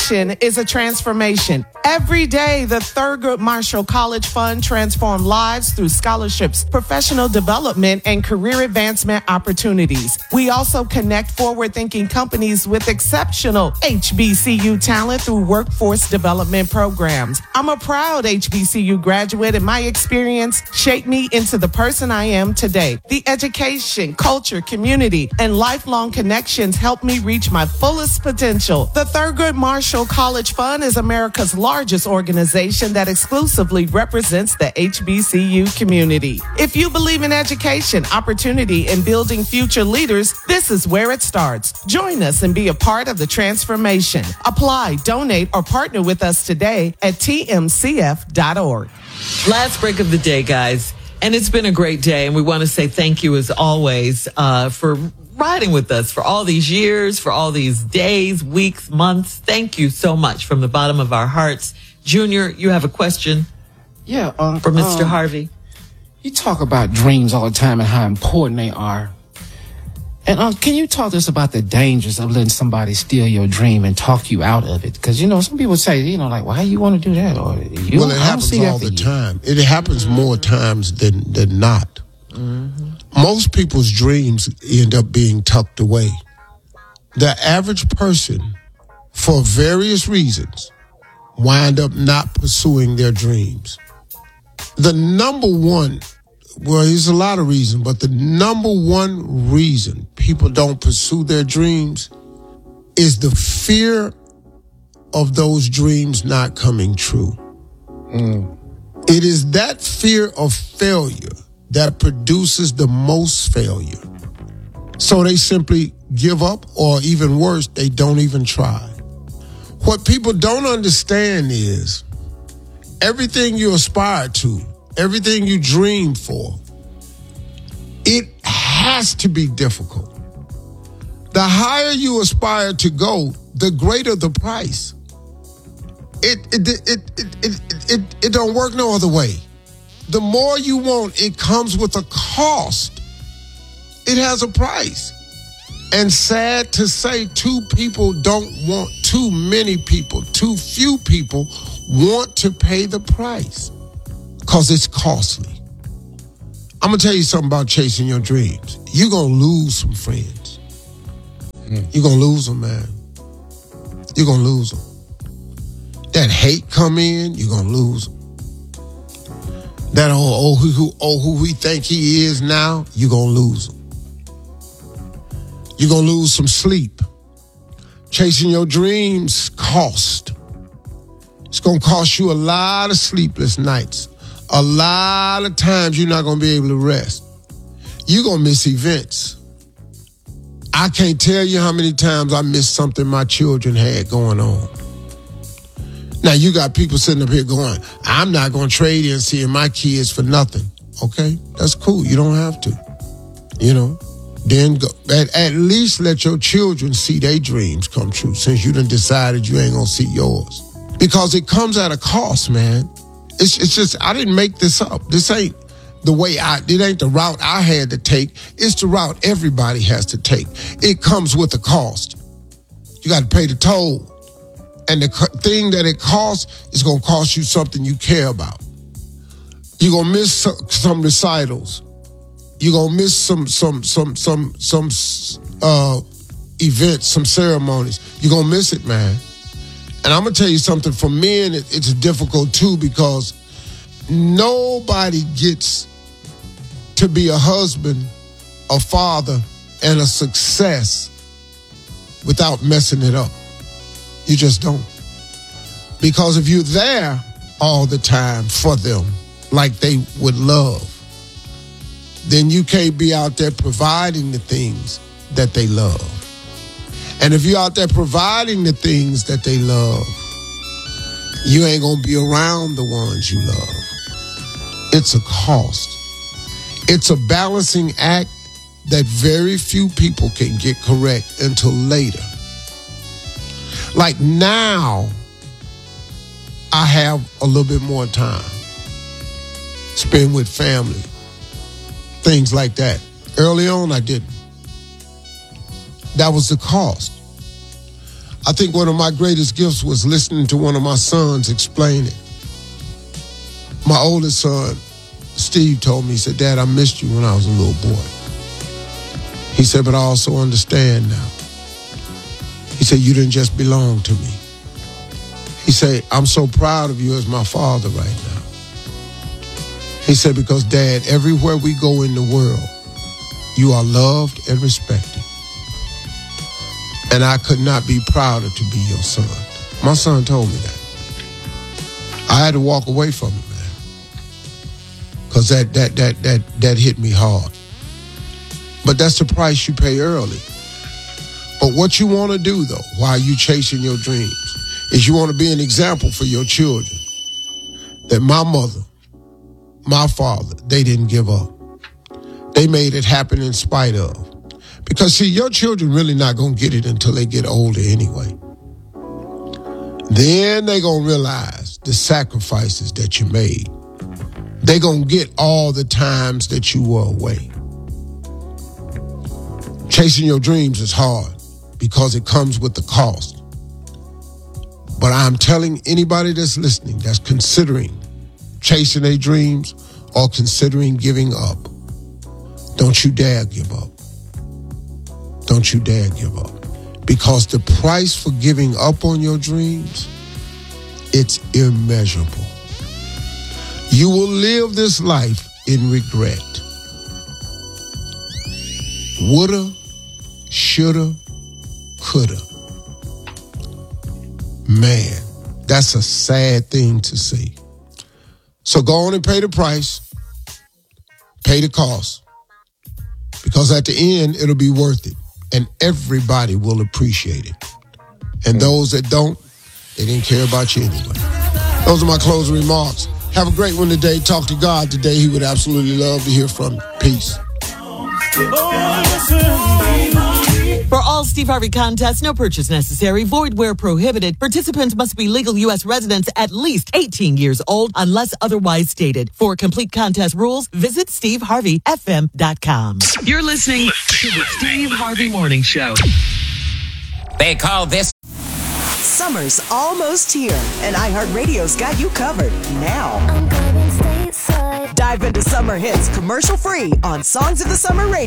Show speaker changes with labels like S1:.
S1: education is a transformation. Every day, the Thurgood Marshall College Fund transforms lives through scholarships, professional development, and career advancement opportunities. We also connect forward-thinking companies with exceptional HBCU talent through workforce development programs. I'm a proud HBCU graduate, and my experience shaped me into the person I am today. The education, culture, community, and lifelong connections helped me reach my fullest potential. The Thurgood Marshall College Fund is America's largest organization that exclusively represents the HBCU community. If you believe in education, opportunity, and building future leaders, this is where it starts. Join us and be a part of the transformation. Apply, donate, or partner with us today at tmcf.org.
S2: Last break of the day, guys. And it's been a great day. And we want to say thank you, as always, for riding with us for all these years, for all these days, weeks, months. Thank you so much from the bottom of our hearts. Junior, you have a question?
S3: Yeah.
S2: For Mr. Harvey.
S3: You talk about dreams all the time and how important they are. And can you talk to us about the dangers of letting somebody steal your dream and talk you out of it? Because, some people say, like, why you want to do that? Or
S4: well, it happens all the time. It happens more times than not. Mm-hmm. Most people's dreams end up being tucked away. The average person, for various reasons, wind up not pursuing their dreams. The number one, well, there's a lot of reasons, but the number one reason people don't pursue their dreams is the fear of those dreams not coming true. It is that fear of failure that produces the most failure. So they simply give up, or even worse, they don't even try. What people don't understand is everything you aspire to, everything you dream for, it has to be difficult. The higher you aspire to go, the greater the price. It don't work no other way. The more you want, it comes with a cost. It has a price. And sad to say, too few people want to pay the price because it's costly. I'm going to tell you something about chasing your dreams. You're going to lose some friends. You're going to lose them, man. You're going to lose them. That hate come in, you're going to lose them. That who we think he is now, you're going to lose him. You're going to lose some sleep. Chasing your dreams cost. It's going to cost you a lot of sleepless nights. A lot of times you're not going to be able to rest. You're going to miss events. I can't tell you how many times I missed something my children had going on. Now, you got people sitting up here going, I'm not going to trade in seeing my kids for nothing. Okay, that's cool. You don't have to. Then go, at least let your children see their dreams come true, since you done decided you ain't going to see yours. Because it comes at a cost, man. It's just, I didn't make this up. This ain't it ain't the route I had to take. It's the route everybody has to take. It comes with a cost. You got to pay the toll. And the thing that it costs is going to cost you something you care about. You're going to miss some recitals. You're going to miss some events, some ceremonies. You're going to miss it, man. And I'm going to tell you something, for men, it's difficult too, because nobody gets to be a husband, a father, and a success without messing it up. You just don't. Because if you're there all the time for them, like they would love, then you can't be out there providing the things that they love. And if you're out there providing the things that they love, you ain't going to be around the ones you love. It's a cost. It's a balancing act that very few people can get correct until later. Like now, I have a little bit more time. Spend with family. Things like that. Early on, I didn't. That was the cost. I think one of my greatest gifts was listening to one of my sons explain it. My oldest son, Steve, told me, he said, Dad, I missed you when I was a little boy. He said, but I also understand now. He said, you didn't just belong to me. He said, I'm so proud of you as my father right now. He said, because Dad, everywhere we go in the world, you are loved and respected. And I could not be prouder to be your son. My son told me that. I had to walk away from it, man. Because that hit me hard. But that's the price you pay early. But what you want to do, though, while you chasing your dreams, is you want to be an example for your children. That my mother, my father, they didn't give up. They made it happen in spite of. Because, see, your children really not going to get it until they get older anyway. Then they going to realize the sacrifices that you made. They going to get all the times that you were away. Chasing your dreams is hard because it comes with the cost. But I'm telling anybody that's listening, that's considering chasing their dreams or considering giving up, don't you dare give up. Don't you dare give up. Because the price for giving up on your dreams, it's immeasurable. You will live this life in regret. Woulda, shoulda, coulda. Man, that's a sad thing to see. So go on and pay the price. Pay the cost. Because at the end, it'll be worth it. And everybody will appreciate it. And those that don't, they didn't care about you anyway. Those are my closing remarks. Have a great one today. Talk to God today. He would absolutely love to hear from you. Peace.
S2: For all Steve Harvey contests, no purchase necessary, void where prohibited. Participants must be legal U.S. residents at least 18 years old unless otherwise stated. For complete contest rules, visit SteveHarveyFM.com. You're listening to the Steve Harvey Morning Show.
S5: They call this...
S6: Summer's almost here, and iHeartRadio's got you covered now. Dive into summer hits commercial-free on Songs of the Summer Radio.